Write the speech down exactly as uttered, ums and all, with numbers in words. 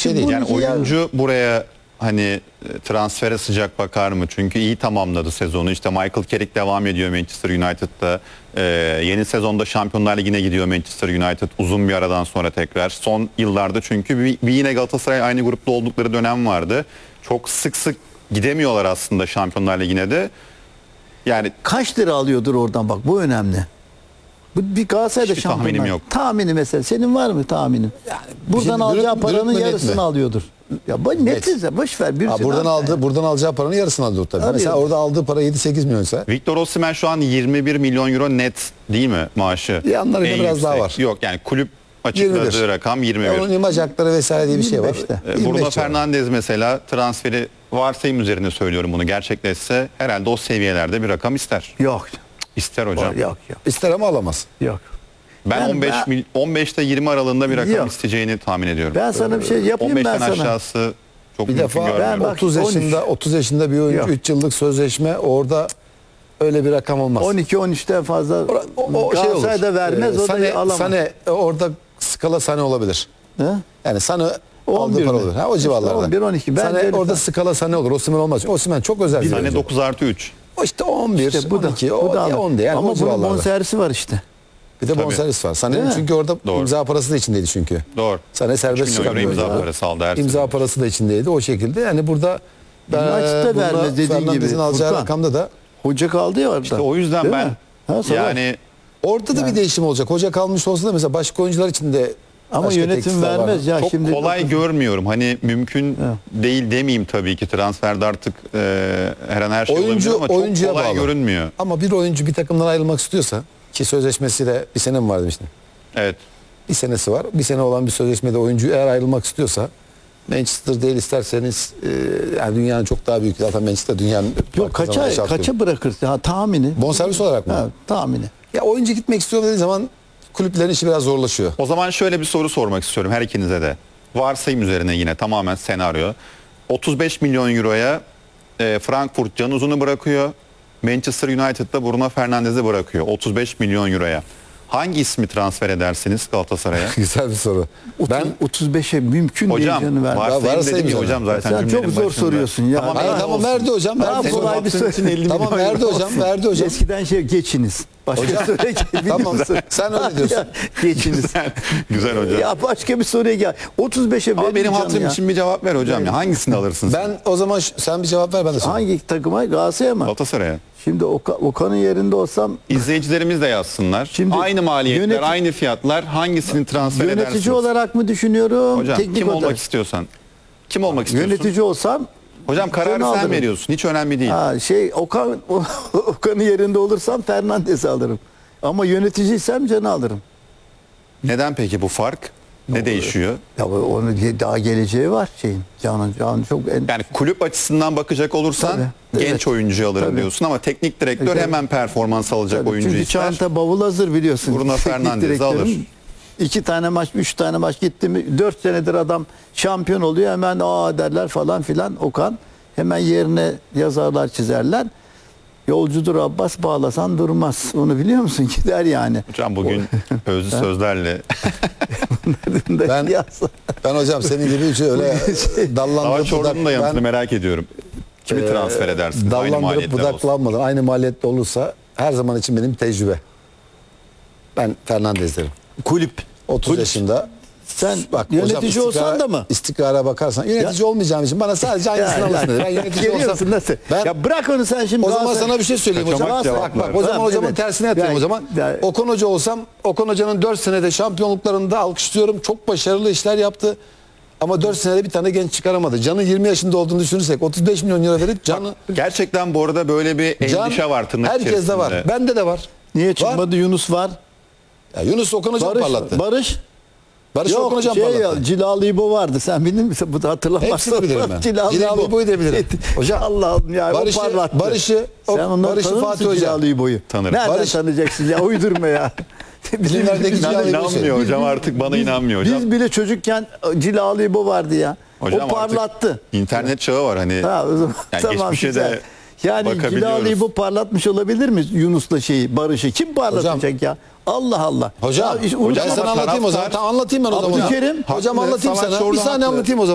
şey değil. Yani oyuncu buraya hani e, transfere sıcak bakar mı? Çünkü iyi tamamladı sezonu. İşte Michael Carrick devam ediyor Manchester United'da. Ee, yeni sezonda Şampiyonlar Ligi'ne gidiyor Manchester United uzun bir aradan sonra tekrar. Son yıllarda çünkü bir, bir yine Galatasaray aynı grupta oldukları dönem vardı. Çok sık sık gidemiyorlar aslında Şampiyonlar Ligi'ne de. Yani kaç lira alıyordur oradan, bak bu önemli. Bu bir Galatasaray'da hiçbir tahminim şampiyonlar. yok. Tahmini mesela. Senin var mı tahminin? Yani buradan şimdi alacağı brüt- paranın brüt mü, net yarısını mi? alıyordur. Ya bu netiz de boş ver. Bir Ha, buradan aldı, buradan alacağı paranın yarısını alıyor tabii. Alıyor. Mesela orada aldığı para yedi sekiz milyonsa. Victor Osimhen şu an yirmi bir milyon euro net değil mi maaşı? Yanlarında En biraz daha yüksek. var. Yok yani kulüp açıkladığı yirmi bir. rakam yirmi bir. Onun imaj hakları vesaire diye bir şey var. yirmi beşte. Ee, yirmi Bruno beş civarı. Fernandes mesela transferi varsayım üzerine söylüyorum bunu, gerçekleşse herhalde o seviyelerde bir rakam ister. Yok. İster hocam. Yok yok. İster ama alamaz. Yok. Ben, Ben- on beş ben- mil, on beşte yirmi aralığında bir rakam Yok. isteyeceğini tahmin ediyorum. Ben sana bir şey yapayım ben on beşten sana. aşağısı çok Bir mümkün defa görmüyorum. ben bak- otuz on üç. yaşında otuz yaşında bir oyuncu Yok. üç yıllık sözleşme, orada öyle bir rakam olmaz. on iki on üçten fazla O, o şey olur. Galatasaray da vermez, Ee, o da Sane, alamaz. Sane, orada skala Sane olabilir. He? Yani Sane on aldığı bir para mi? olur. Ha, o civarlarda. on bir on iki. Ben Sane, de öyle orada san- skala Sane olur. Osimhen olmaz. Osimhen çok özel bir Sane oyuncu. dokuz artı üç. O işte on bir, İşte bu da, on iki, bu o, da ya alır. on değil. Yani Ama o bunun civarlarda. bonservisi var işte. Bir de Tabii. bonservis var. Değil Sane'nin mi? çünkü orada Doğru. imza parası da içindeydi çünkü. Doğru. Sane serbest üç milyon euro çıkamıyor. imza ya. parası aldı her İmza sene. parası da içindeydi. O şekilde yani burada United da bunda vermez dediğin Fernandes'in gibi, alacağı Furkan. rakamda da Hoca kaldı ya orada. İşte o yüzden Değil ben mi? Ha, Savaş. yani orada da bir değişim olacak. Hoca kalmış olsa da mesela başka oyuncular için de Ama başka yönetim teklifler var. vermez ya çok şimdi. kolay görmüyorum. Hani mümkün Evet. değil demeyeyim tabii ki, transferde artık e, her an her şey Oyuncu- olabilir ama oyuncuya çok kolay bağlı. görünmüyor. Ama bir oyuncu bir takımdan ayrılmak istiyorsa, ki sözleşmesiyle bir sene mi var demiştim. Evet. Bir senesi var. Bir sene olan bir sözleşmede oyuncu eğer ayrılmak istiyorsa, Manchester değil isterseniz e, yani dünyanın çok daha büyük, zaten Manchester dünyanın Yok kaça kaça bırakırsın? Ha, tahmini. bonservis olarak mı? Ha, tahmini. Ya oyuncu gitmek istiyor dediği zaman kulüplerin işi biraz zorlaşıyor. O zaman şöyle bir soru sormak istiyorum her ikinize de. Varsayım üzerine yine tamamen senaryo. otuz beş milyon euroya e, Frankfurt Can Uzun'u bırakıyor. Manchester United'da Bruno Fernandes'i bırakıyor. otuz beş milyon euroya. Hangi ismi transfer edersiniz Galatasaray'a? Güzel bir soru. Ben Ben otuz beşe mümkün Hocam değil canı ver. varsayım varsayım dedim ya canım. hocam zaten Sen çok cümlenin zor başında. soruyorsun ya. Tamam, Hayır, eyvallah tamam olsun. verdi hocam. Daha Verdi. kolay bir Senin için elli Tamam milyon verdi euro hocam. olsun. Verdi hocam. Eskiden şey geçiniz. Başka soruya Tamam biliyorsun. sen öyle diyorsun. Ya, geçiniz. Güzel, güzel hocam. Ya başka bir soruya gel. otuz beşe Ama verin benim canı hatırım ya. için bir cevap ver hocam ya. Hangisini alırsın sen? Ben o zaman ş- sen bir cevap ver, ben de sorayım. Hangi takıma? Galatasaray'a mı? Galatasaray'a. Şimdi Oka, Okan'ın yerinde olsam İzleyicilerimiz de yazsınlar. Şimdi aynı maliyetler, yönet- aynı fiyatlar, hangisini transfer yönetici edersiniz? olarak mı düşünüyorum? Hocam teknik kim olmak olarak. istiyorsan. Kim olmak istiyorsun? Yönetici olsam Hocam kararı Can'ı sen alırım. veriyorsun. Hiç önemli değil. Ha, şey Okan Okan'ın yerinde olursam Fernandes'i alırım. Ama yöneticiysem Can'ı alırım. Neden peki bu fark? Ne değişiyor? Ya bu- onun daha geleceği var şeyin. Can'ın Can çok en, Yani kulüp açısından bakacak olursan Tabii, genç evet. oyuncuyu alırım Tabii. diyorsun ama teknik direktör Tabii. hemen performans alacak Tabii, oyuncu çünkü ister. çanta bavul hazır biliyorsun. Bruno Teknik Fernandes'i direktörün alır. İki tane maç, üç tane maç gitti mi dört senedir adam şampiyon oluyor. Hemen aa derler falan filan Okan. Hemen yerine yazarlar çizerler. Yolcudur Abbas bağlasan durmaz. Onu biliyor musun? Gider yani. Hocam bugün özlü sözlerle Ben- Yazsa- Ben hocam senin gibi hiç öyle Savaş dallandırıp Çorlu'nun da yanıtını ben, merak ediyorum. Kimi transfer edersin? Aynı dallandırıp maliyetler olsun. budaklanmadan aynı maliyette olursa her zaman için benim tecrübe. Ben Fernandes derim. Kulüp. otuz Kulüp. yaşında. Sen Bak, yönetici hocam, olsan da mı? İstikrara bakarsan. Yönetici olmayacağım için bana sadece aynısını Ya, alırsın ya. dedi. Ben yönetici Geliyorsun olsam. nasıl? Ben, Ya bırak onu sen şimdi. o zaman Galatasaray- sana bir şey söyleyeyim hocam. Kaçamak Bak, bak, o zaman Tamam, o zaman evet. tersine yapayım Ya, o zaman. ya- Okan Hoca olsam Okan Hoca'nın dört senede şampiyonluklarında alkışlıyorum. Çok başarılı işler yaptı. Ama dört senede bir tane genç çıkaramadı. Can'ın yirmi yaşında olduğunu düşünürsek otuz beş milyon euro verip Can'ı Gerçekten bu arada böyle bir Can, endişe var tırnak herkes de var. içerisinde. Bende de var. Niye Var. çıkmadı? Yunus var. Ya Yunus Okan Hocam Barış, parlattı. Barış. Barış Yok Okan Hocam şey parlattı. ya, Cilalı İbo vardı. Sen bildin mi? Bu da hatırlamazsın. Hepsini bilirim ben. Cilalı, Cilalı İbo'yu da bilirim. Hocam, Allah'ım ya Barış'ı- o parlattı. Barış'ı- o- Sen onları Barış'ı tanır Fatih mısın Hoca. Cilalı İbo'yu? Tanırım. Nereden Barış- tanıyacaksın ya? Uydurma ya. Filmlerdeki Cilalı İbo'yu İnanmıyor söylüyor. hocam, artık bana inanmıyor hocam. Biz bile çocukken Cilalı İbo vardı ya. Hocam o artık parlattı. İnternet çağı var hani. Ha, o zaman, Yani tamam, geçmişe güzel. de Yani bakabiliyoruz. Cilalı İbo parlatmış olabilir mi Yunus'la şeyi, Barış'ı? Kim parlatacak Hocam- ya? Allah Allah. Hocam, Ya, işte ben unutma sana bak, anlatayım o zaman. taraftar- Tamam, anlatayım ben o zaman. Abdülkerim- Hocam Haklı, anlatayım Savaş sana. Çorlu Bir saniye haklı. anlatayım o zaman.